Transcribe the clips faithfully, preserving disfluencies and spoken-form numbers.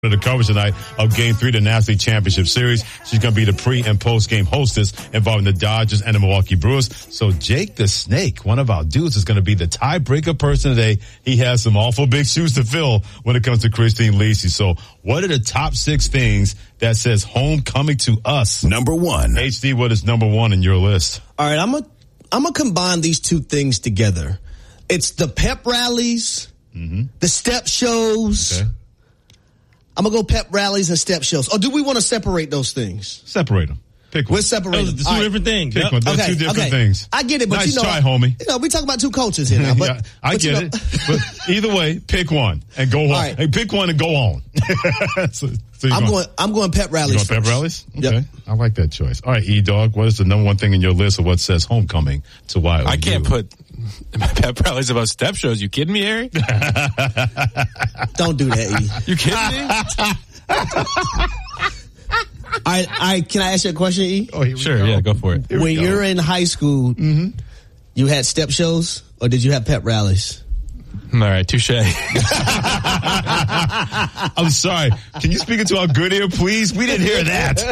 The coverage tonight of Game Three of the National League Championship Series. She's going to be the pre- and post-game hostess involving the Dodgers and the Milwaukee Brewers. So Jake the Snake, one of our dudes, is going to be the tiebreaker person today. He has some awful big shoes to fill when it comes to Christine Lisi. So what are the top six things that says homecoming to us? Number one. H D, what is number one in your list? All right, I'm going I'm to combine these two things together. It's the pep rallies, mm-hmm. the step shows. Okay. I'm going to go pep rallies and step shows. Or do we want to separate those things? Separate them. Pick one. We'll separate them. Those are two right. different things. Pick Yep. one. They're okay, two different okay. things. I get it, but nice you know. try, homie. You know, we talk about two cultures here now. But, yeah, I but get you know, it. But either way, pick one and go on. Right. Hey, pick one and go on. so, so I'm going, I'm going pep rallies. You going pep rallies? Okay. Yep. I like that choice. All right, E-Dog, what is the number one thing in your list of what says homecoming to Y O U? I can't put pep rallies about step shows. You kidding me, Harry? Don't do that, E. You kidding me? I, I, can I ask you a question, E? Oh, here we Sure, go. yeah, go for it. Here when you're in high school, mm-hmm. you had step shows or did you have pep rallies? All right, touche. I'm sorry. Can you speak into our good ear, please? We didn't hear that.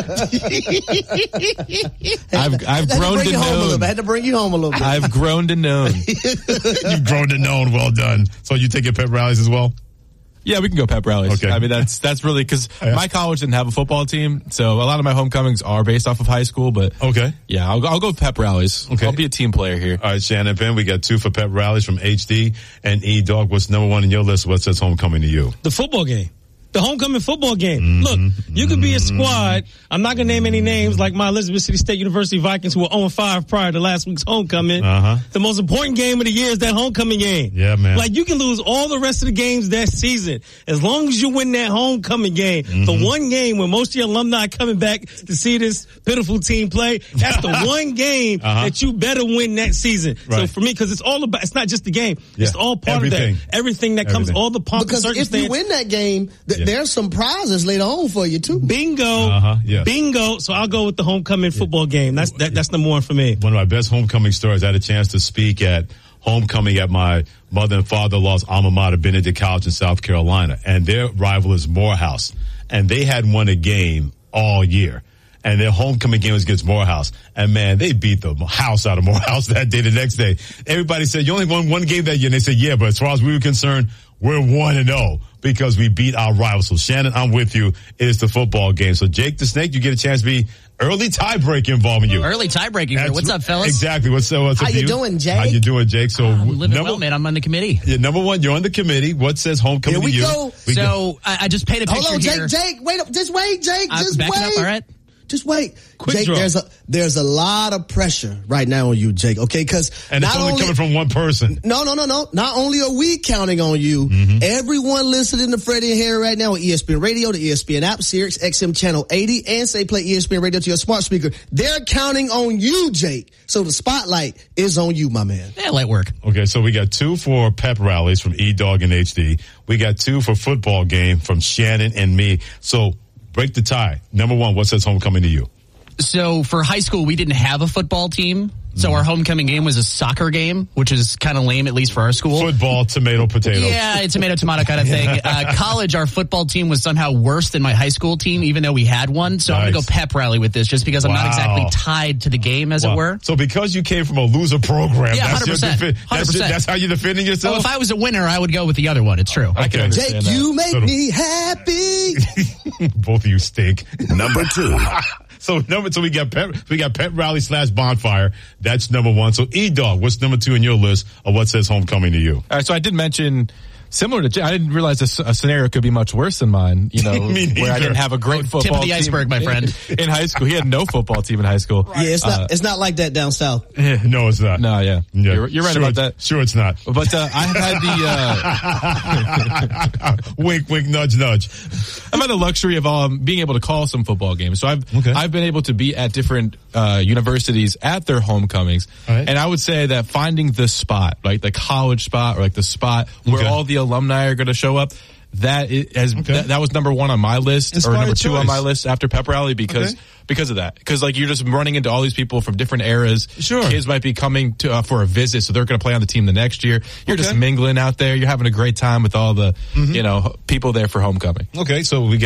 I've I've I had grown to, bring to you home a little know. bit. I had to bring you home a little bit. I've grown to know. You've grown to known. Well done. So you take your pep rallies as well? Yeah, we can go pep rallies. Okay. I mean, that's that's really because Yeah. my college didn't have a football team, so a lot of my homecomings are based off of high school. But Okay. yeah, I'll, I'll go with pep rallies. Okay. I'll be a team player here. All right, Shannon Penn, we got two for pep rallies from H D and E-Dog. What's number one in your list? What says homecoming to you? The football game. The homecoming football game. Mm-hmm. Look, you could be a squad. I'm not going to name any names like my Elizabeth City State University Vikings who were oh and five prior to last week's homecoming. Uh-huh. The most important game of the year is that homecoming game. Yeah, man. Like, you can lose all the rest of the games that season. As long as you win that homecoming game, mm-hmm. the one game when most of your alumni are coming back to see this pitiful team play, that's the one game uh-huh. that you better win that season. Right. So for me, because it's all about, it's not just the game. Yeah. It's all part Everything. of that. Everything that Everything. comes, all the pomp because and if circumstance. you win that game, th- Yeah. there's some prizes later on for you too. Bingo. Uh-huh, yes. Bingo. So I'll go with the homecoming football game. That's that, that's number one for me. One of my best homecoming stories. I had a chance to speak at homecoming at my mother and father-in-law's alma mater, Benedict College in South Carolina. And their rival is Morehouse. And they had won a game all year. And their homecoming game was against Morehouse. And man, they beat the house out of Morehouse that day. The next day, everybody said, you only won one game that year. And they said, yeah, but as far as we were concerned, we're one and oh because we beat our rivals. So Shannon, I'm with you. It is the football game. So Jake the Snake, you get a chance to be early tiebreak involving you. Early tiebreaking here. What's up, fellas? Exactly. What's, uh, what's How up you you? doing, Jake? How you doing, Jake? So I'm living number, well, man. I'm on the committee. yeah, number one, you're on the committee. What says homecoming Here we to you? go. We go. So I, I just paid a picture Hold on, Jake. here. Jake, wait up. Just wait, Jake. I'm Just backing wait. up, all right? Just wait. Quick Jake, draw. there's a there's a lot of pressure right now on you, Jake. Okay, because And it's not only, only coming from one person. no, no, no, no. Not only are we counting on you, Mm-hmm. everyone listening to Freddie and Harry right now on E S P N Radio, the E S P N app, Sirius X M Channel eighty, and say play E S P N Radio to your smart speaker. They're counting on you, Jake. So the spotlight is on you, my man. Yeah, light work. Okay, so we got two for pep rallies from E-Dog and H D. We got two for football game from Shannon and me. So break the tie. Number one, what says homecoming to you? So for high school, we didn't have a football team. So our homecoming game was a soccer game, which is kind of lame, at least for our school. Football, tomato, potato. Yeah, it's tomato, tomato kind of thing. Uh, college, our football team was somehow worse than my high school team, even though we had one. So Nice. I'm going to go pep rally with this just because I'm Wow. not exactly tied to the game, as Wow. it were. So because you came from a loser program, Yeah, that's, your one hundred percent. defi- that's, your, one hundred percent. that's how you're defending So yourself? if I was a winner, I would go with the other one. It's true. I can Okay. understand Jake, that. you make So- me happy. Both of you stink. Number two. So number two, we got pep, we got pep rally slash bonfire. That's number one. So E-Dog, what's number two in your list of what says homecoming to you? All right, so I did mention similar to Jay, I didn't realize this a scenario could be much worse than mine. You know, Me neither. where I didn't have a great football Tip of the team iceberg, my friend. In, in high school, he had no football team in high school. Yeah, it's not Uh, it's not like that down south. No, it's not. No, yeah, Yeah. You're, you're right Sure about it's- that. Sure, it's not. But uh, I had the uh, Wink, wink, nudge, nudge. I've had the luxury of um, being able to call some football games. So I've Okay. I've been able to be at different uh, universities at their homecomings, All right. and I would say that finding the spot, like the college spot or like the spot where Okay. all the alumni are going to show up. That is, has, Okay. that, that was number one on my list, Inspired or number two choice. on my list after pep rally because Okay. because of that. Because like you're just running into all these people from different eras. Sure. Kids might be coming to uh, for a visit, so they're going to play on the team the next year. You're just Okay. mingling out there. You're having a great time with all the you know people there for homecoming. Okay, so we got